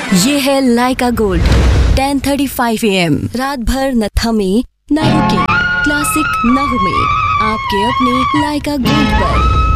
ये है लाइका gold 10:35 AM। रात भर न थमे न रुके, क्लासिक नगमे आपके अपने लाइका गोल्ड पर।